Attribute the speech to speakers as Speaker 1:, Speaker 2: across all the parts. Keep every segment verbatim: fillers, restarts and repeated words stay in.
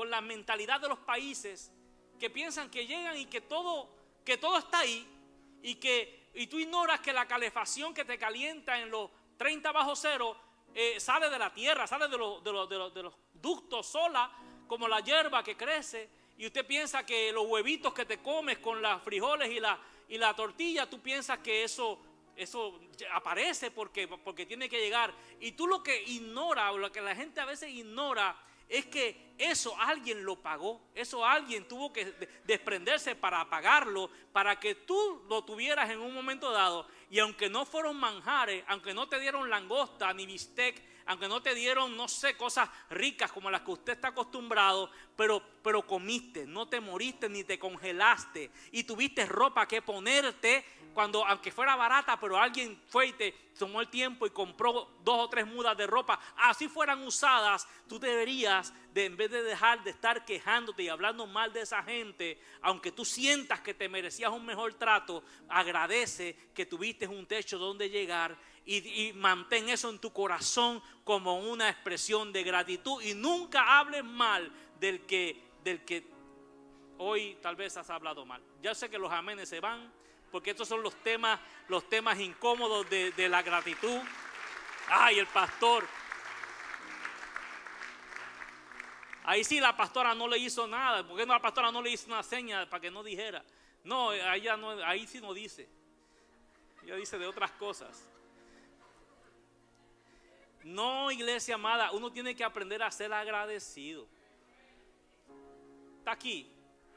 Speaker 1: con la mentalidad de los países que piensan que llegan y que todo, que todo está ahí, y que y tú ignoras que la calefacción que te calienta en los treinta bajo cero eh, sale de la tierra, sale de los, de, los, de, los, de los ductos sola, como la hierba que crece. Y usted piensa que los huevitos que te comes con los frijoles y la, y la tortilla, tú piensas que eso, eso aparece porque, porque tiene que llegar. Y tú lo que ignora, o lo que la gente a veces ignora, es que eso alguien lo pagó. Eso alguien tuvo que desprenderse para pagarlo, para que tú lo tuvieras en un momento dado. Y aunque no fueron manjares, aunque no te dieron langosta ni bistec, aunque no te dieron, no sé, cosas ricas como las que usted está acostumbrado, pero, pero comiste, no te moriste ni te congelaste, y tuviste ropa que ponerte cuando, aunque fuera barata, pero alguien fue y te tomó el tiempo y compró dos o tres mudas de ropa, así fueran usadas. Tú deberías, de, en vez de dejar de estar quejándote y hablando mal de esa gente, aunque tú sientas que te merecías un mejor trato, agradece que tuviste un techo donde llegar. Y, y mantén eso en tu corazón como una expresión de gratitud. Y nunca hables mal del que, del que hoy tal vez has hablado mal. Ya sé que los amenes se van, porque estos son los temas, los temas incómodos de, de la gratitud. Ay, el pastor. Ahí sí la pastora no le hizo nada. ¿Por qué no la pastora no le hizo una seña para que no dijera? No, ahí, no, ahí sí no dice. Ella dice de otras cosas. No, iglesia amada, uno tiene que aprender a ser agradecido. ¿Está aquí?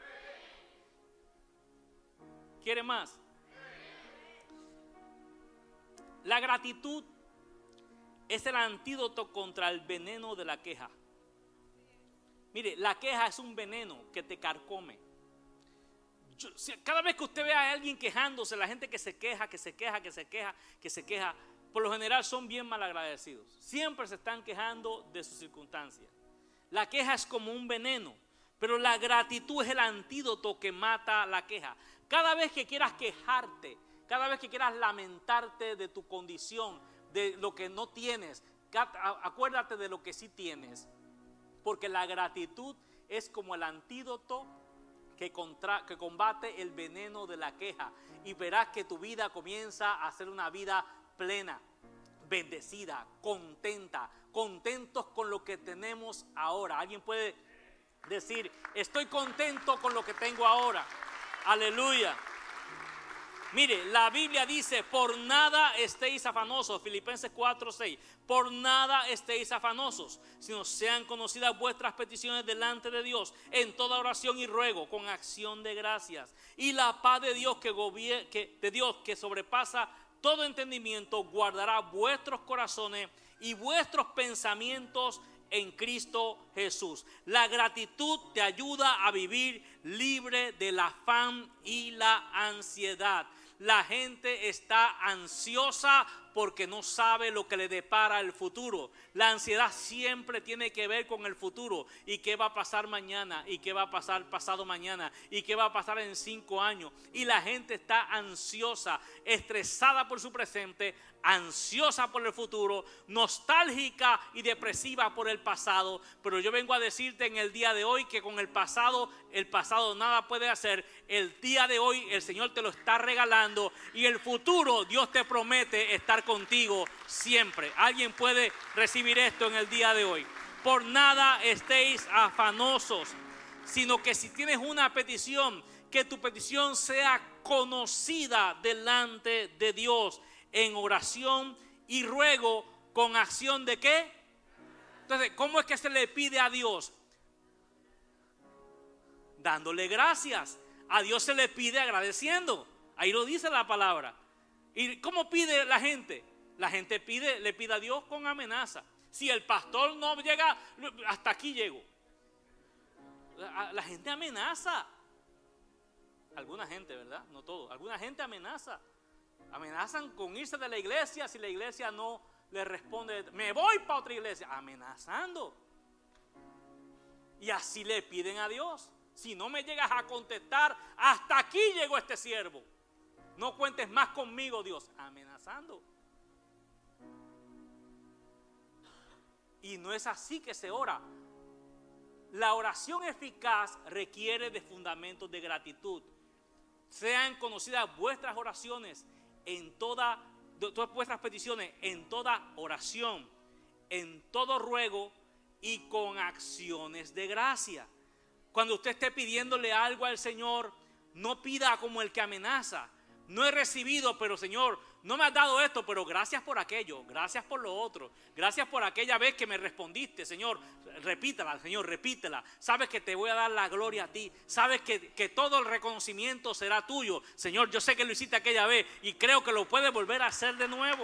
Speaker 1: ¿Quiere más? La gratitud es el antídoto contra el veneno de la queja. Mire, la queja es un veneno que te carcome. Yo, cada vez que usted ve a alguien quejándose, la gente que se queja, que se queja, que se queja, que se queja, por lo general son bien malagradecidos. Siempre se están quejando de sus circunstancias. La queja es como un veneno, pero la gratitud es el antídoto que mata la queja. Cada vez que quieras quejarte, cada vez que quieras lamentarte de tu condición, de lo que no tienes, acuérdate de lo que sí tienes. Porque la gratitud es como el antídoto que, contra, que combate el veneno de la queja. Y verás que tu vida comienza a ser una vida plena, bendecida, contenta, contentos con lo que tenemos ahora. Alguien puede decir, estoy contento con lo que tengo ahora. Aleluya. Mire, la Biblia dice, por nada estéis afanosos, Filipenses cuatro seis, por nada estéis afanosos, sino sean conocidas vuestras peticiones delante de Dios, en toda oración y ruego, con acción de gracias. Y la paz de Dios que, gobier- que, de Dios que sobrepasa todo entendimiento, guardará vuestros corazones y vuestros pensamientos en Cristo Jesús. La gratitud te ayuda a vivir libre del afán y la ansiedad. La gente está ansiosa porque no sabe lo que le depara el futuro. La ansiedad siempre tiene que ver con el futuro. ¿Y qué va a pasar mañana? ¿Y qué va a pasar pasado mañana? ¿Y qué va a pasar en cinco años? Y la gente está ansiosa, estresada por su presente, ansiosa por el futuro, nostálgica y depresiva por el pasado. Pero yo vengo a decirte en el día de hoy que con el pasado, el pasado nada puede hacer. El día de hoy el Señor te lo está regalando, y el futuro Dios te promete estar contigo siempre. Alguien puede recibir esto en el día de hoy. Por nada estéis afanosos, sino que si tienes una petición, que tu petición sea conocida delante de Dios en oración y ruego con acción de ¿qué? Entonces, ¿cómo es que se le pide a Dios? Dándole gracias. A Dios se le pide agradeciendo. Ahí lo dice la palabra. ¿Y cómo pide la gente? La gente pide, le pide a Dios con amenaza. Si el pastor no llega, hasta aquí llego. La, la gente amenaza. Alguna gente, ¿verdad? No todo. Alguna gente amenaza. Amenazan con irse de la iglesia si la iglesia no le responde. Me voy para otra iglesia. Amenazando. Y así le piden a Dios. Si no me llegas a contestar, hasta aquí llegó este siervo. No cuentes más conmigo, Dios. Amenazando. Y no es así que se ora. La oración eficaz requiere de fundamentos de gratitud. Sean conocidas vuestras oraciones en toda, todas vuestras peticiones, en toda oración, en todo ruego y con acciones de gracia. Cuando usted esté pidiéndole algo al Señor, no pida como el que amenaza. No he recibido, pero Señor, no me has dado esto, pero gracias por aquello, gracias por lo otro, gracias por aquella vez que me respondiste, Señor, repítela, Señor, repítela. Sabes que te voy a dar la gloria a ti, sabes que, que todo el reconocimiento será tuyo. Señor, yo sé que lo hiciste aquella vez y creo que lo puedes volver a hacer de nuevo.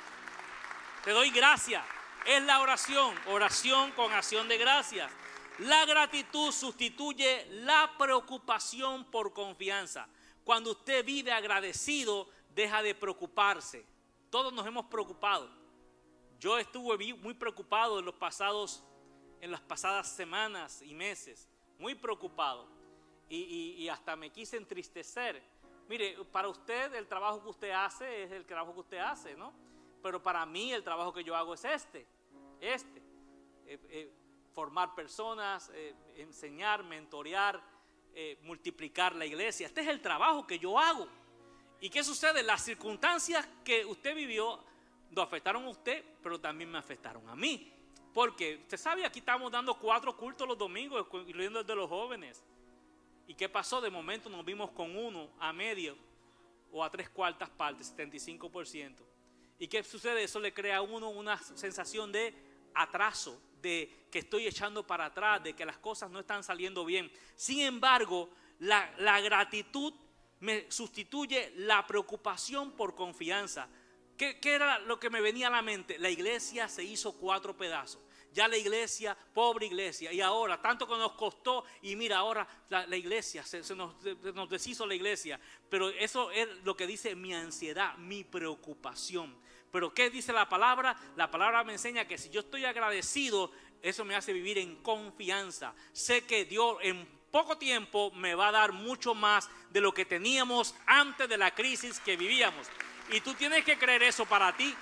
Speaker 1: Te doy gracias. Es la oración, oración con acción de gracias. La gratitud sustituye la preocupación por confianza. Cuando usted vive agradecido, deja de preocuparse. Todos nos hemos preocupado. Yo estuve muy preocupado en los pasados, en las pasadas semanas y meses, muy preocupado. Y, y, y hasta me quise entristecer. Mire, para usted el trabajo que usted hace es el trabajo que usted hace, ¿no? Pero para mí el trabajo que yo hago es este, este. Eh, eh, formar personas, eh, enseñar, mentorear, eh, multiplicar la iglesia. Este es el trabajo que yo hago. ¿Y qué sucede? Las circunstancias que usted vivió lo afectaron a usted, pero también me afectaron a mí. Porque usted sabe, aquí estamos dando cuatro cultos los domingos, incluyendo el de los jóvenes. ¿Y qué pasó? De momento nos vimos con uno a medio o a tres cuartas partes, setenta y cinco por ciento. ¿Y qué sucede? Eso le crea a uno una sensación de atraso, de que estoy echando para atrás, de que las cosas no están saliendo bien. Sin embargo, la, la gratitud me sustituye la preocupación por confianza. ¿Qué, ¿Qué era lo que me venía a la mente? La iglesia se hizo cuatro pedazos. Ya la iglesia, pobre iglesia, y ahora, tanto que nos costó, y mira, ahora la, la iglesia, se, se, nos, se nos deshizo la iglesia. Pero eso es lo que dice mi ansiedad, mi preocupación. Pero ¿qué dice la palabra? La palabra me enseña que si yo estoy agradecido, eso me hace vivir en confianza. Sé que Dios en poco tiempo me va a dar mucho más de lo que teníamos antes de la crisis que vivíamos. Y tú tienes que creer eso para ti.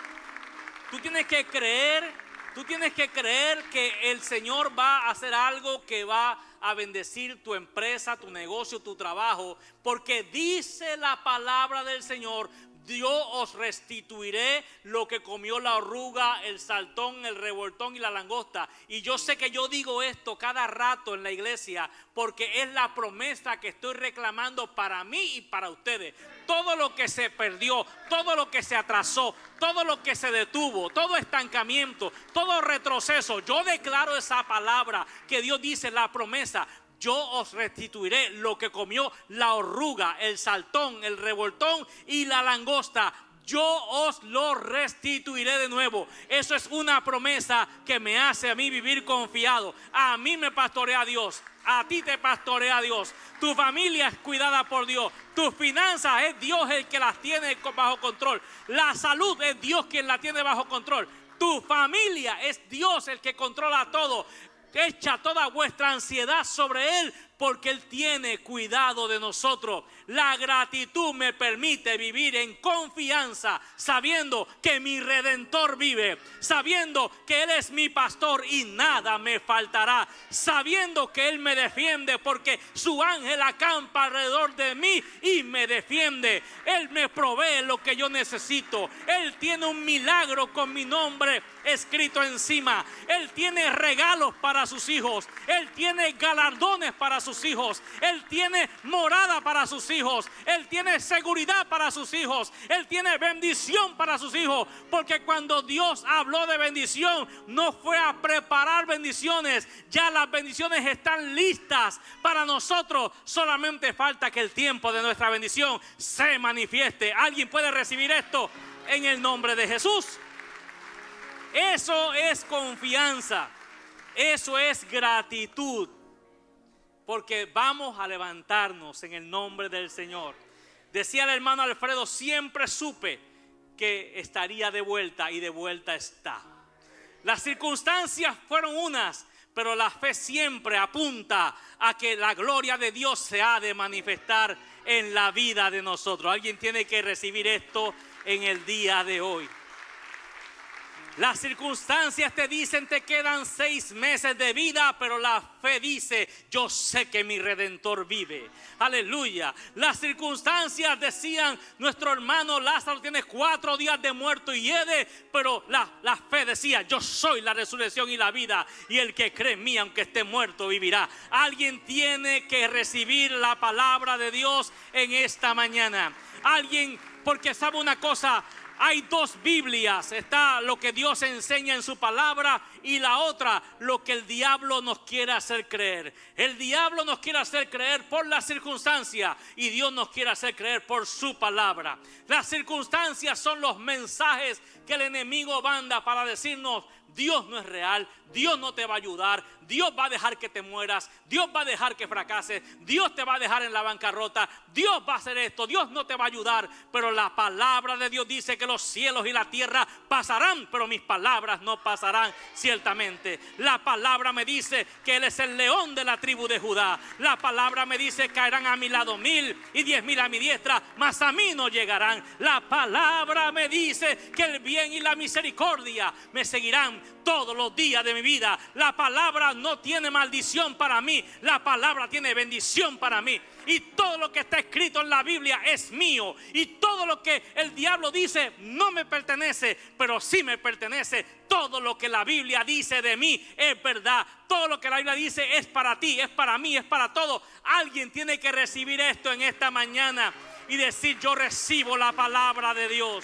Speaker 1: Tú tienes que creer, tú tienes que creer que el Señor va a hacer algo que va a bendecir tu empresa, tu negocio, tu trabajo. Porque dice la palabra del Señor: yo os restituiré lo que comió la oruga, el saltón, el revoltón y la langosta. Y yo sé que yo digo esto cada rato en la iglesia porque es la promesa que estoy reclamando para mí y para ustedes. Todo lo que se perdió, todo lo que se atrasó, todo lo que se detuvo, todo estancamiento, todo retroceso, yo declaro esa palabra que Dios dice, la promesa: yo os restituiré lo que comió la oruga, el saltón, el revoltón y la langosta. Yo os lo restituiré de nuevo. Eso es una promesa que me hace a mí vivir confiado. A mí me pastorea Dios. A ti te pastorea Dios. Tu familia es cuidada por Dios. Tus finanzas es Dios el que las tiene bajo control. La salud es Dios quien la tiene bajo control. Tu familia es Dios el que controla todo. Echa toda vuestra ansiedad sobre Él, porque Él tiene cuidado de nosotros. La gratitud me permite vivir en confianza, sabiendo que mi Redentor vive, sabiendo que Él es mi pastor y nada me faltará, sabiendo que Él me defiende porque su ángel acampa alrededor de mí y me defiende. Él me provee lo que yo necesito. Él tiene un milagro con mi nombre escrito encima. Él tiene regalos para sus hijos. Él tiene galardones para sus hijos. Él tiene morada para sus hijos. Él tiene seguridad para sus hijos. Él tiene bendición para sus hijos. Porque cuando Dios habló de bendición, no fue a preparar bendiciones. Ya las bendiciones están listas para nosotros. Solamente falta que el tiempo de nuestra bendición se manifieste. ¿Alguien puede recibir esto en el nombre de Jesús? Eso es confianza. Eso es gratitud. Porque vamos a levantarnos en el nombre del Señor. Decía el hermano Alfredo: siempre supe que estaría de vuelta, y de vuelta está. Las circunstancias fueron unas, pero la fe siempre apunta a que la gloria de Dios se ha de manifestar en la vida de nosotros. Alguien tiene que recibir esto en el día de hoy. Las circunstancias te dicen te quedan seis meses de vida, pero la fe dice, yo sé que mi Redentor vive. Aleluya. Las circunstancias decían, nuestro hermano Lázaro tiene cuatro días de muerto y hiede, pero la, la fe decía, yo soy la resurrección y la vida, y el que cree en mí, aunque esté muerto, vivirá. Alguien tiene que recibir la palabra de Dios en esta mañana. Alguien, porque sabe una cosa, hay dos Biblias, está lo que Dios enseña en su palabra y la otra, lo que el diablo nos quiere hacer creer. El diablo nos quiere hacer creer por las circunstancias y Dios nos quiere hacer creer por su palabra. Las circunstancias son los mensajes que el enemigo manda para decirnos, Dios no es real, Dios no te va a ayudar, Dios va a dejar que te mueras, Dios va a dejar que fracases, Dios te va a dejar en la bancarrota, Dios va a hacer esto, Dios no te va a ayudar. Pero la palabra de Dios dice que los cielos y la tierra pasarán, pero mis palabras no pasarán ciertamente. La palabra me dice que Él es el león de la tribu de Judá. La palabra me dice, caerán a mi lado mil y diez mil a mi diestra, mas a mí no llegarán. La palabra me dice que el bien y la misericordia me seguirán todos los días de mi vida. La palabra no tiene maldición para mí, la palabra tiene bendición para mí. Y todo lo que está escrito en la Biblia es mío. Y todo lo que el diablo dice no me pertenece, pero sí me pertenece. Todo lo que la Biblia dice de mí es verdad. Todo lo que la Biblia dice es para ti, es para mí, es para todo. Alguien tiene que recibir esto en esta mañana y decir, yo recibo la palabra de Dios.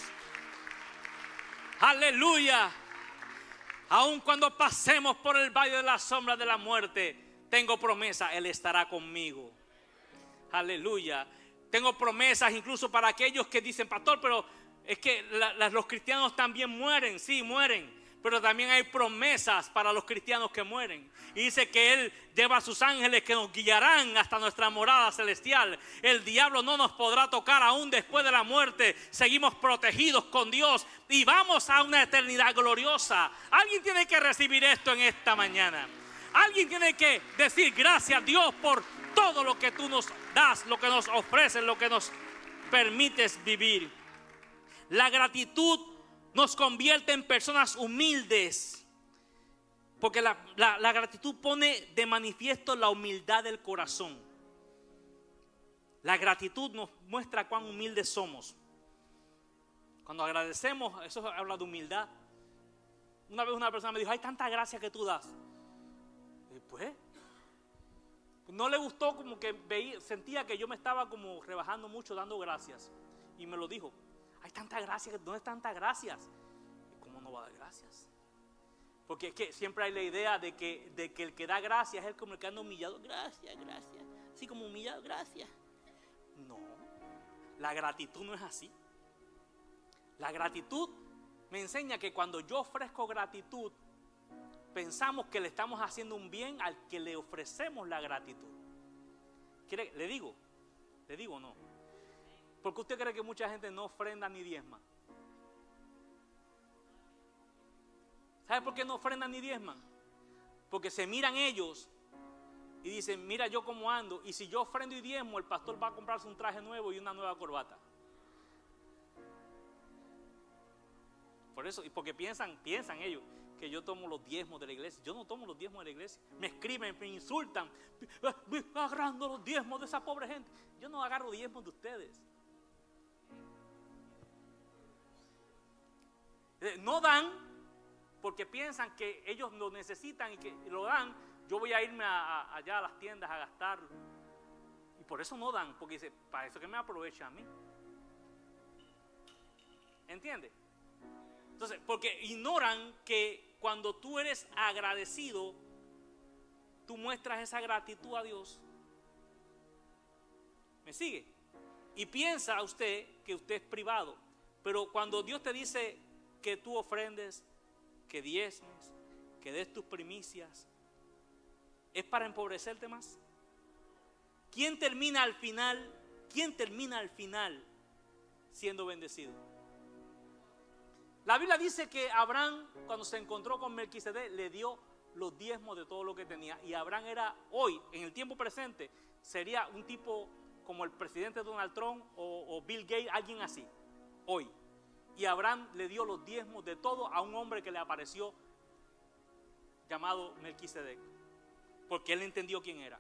Speaker 1: Aleluya. Aun cuando pasemos por el valle de la sombra de la muerte, tengo promesa, Él estará conmigo. Aleluya. Tengo promesas incluso para aquellos que dicen, pastor, pero es que la, la, los cristianos también mueren. Sí, mueren. Pero también hay promesas para los cristianos que mueren. Y dice que Él lleva a sus ángeles que nos guiarán hasta nuestra morada celestial. El diablo no nos podrá tocar aún después de la muerte. Seguimos protegidos con Dios y vamos a una eternidad gloriosa. Alguien tiene que recibir esto en esta mañana. Alguien tiene que decir gracias a Dios por todo lo que tú nos das, lo que nos ofreces, lo que nos permites vivir. La gratitud nos convierte en personas humildes, porque la, la, la gratitud pone de manifiesto la humildad del corazón. La gratitud nos muestra cuán humildes somos. Cuando agradecemos, eso habla de humildad. Una vez una persona me dijo, hay tanta gracia que tú das. Y pues, no le gustó, como que veía, sentía que yo me estaba como rebajando mucho dando gracias. Y me lo dijo. Hay tanta gracia, ¿dónde es tanta gracias? ¿Cómo no va a dar gracias? Porque es que siempre hay la idea de que, de que el que da gracias es el como el que anda humillado. Gracias, gracias. Así como humillado, gracias. No, la gratitud no es así. La gratitud me enseña que cuando yo ofrezco gratitud, pensamos que le estamos haciendo un bien al que le ofrecemos la gratitud. ¿Quiere? ¿Le digo? ¿Le digo o no? ¿Por qué usted cree que mucha gente no ofrenda ni diezma? ¿Sabe por qué no ofrendan ni diezman? Porque se miran ellos y dicen, mira yo cómo ando, y si yo ofrendo y diezmo, el pastor va a comprarse un traje nuevo y una nueva corbata. Por eso, y porque piensan, piensan ellos que yo tomo los diezmos de la iglesia. Yo no tomo los diezmos de la iglesia. Me escriben, me insultan, agarrando los diezmos de esa pobre gente. Yo no agarro diezmos de ustedes. No dan porque piensan que ellos lo necesitan y que lo dan. Yo voy a irme a, a, allá a las tiendas a gastarlo. Y por eso no dan, porque dice, para eso que me aprovecha a mí. ¿Entiende? Entonces, porque ignoran que cuando tú eres agradecido, tú muestras esa gratitud a Dios. ¿Me sigue? Y piensa usted que usted es privado. Pero cuando Dios te dice que tú ofrendes, que diezmes, que des tus primicias, ¿es para empobrecerte más? ¿Quién termina al final? ¿Quién termina al final siendo bendecido? La Biblia dice que Abraham, cuando se encontró con Melquisedec, le dio los diezmos de todo lo que tenía. Y Abraham era hoy, en el tiempo presente, sería un tipo como el presidente Donald Trump o, o Bill Gates, alguien así, hoy. Y Abraham le dio los diezmos de todo a un hombre que le apareció llamado Melquisedec, porque él entendió quién era.